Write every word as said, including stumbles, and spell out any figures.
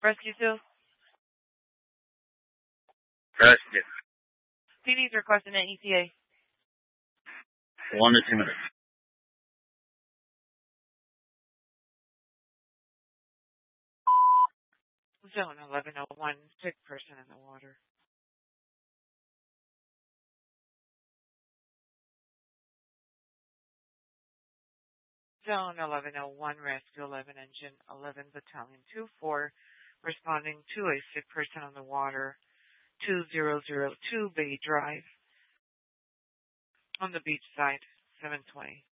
Rescue two. Rescue. P D's requesting an E T A. One to two minutes. Zone eleven oh one, sick person in the water. Zone eleven oh one, Rescue eleven, Engine eleven, Battalion two four, responding to a sick person on the water, two zero zero two Bay Drive, on the beach side, seven twenty.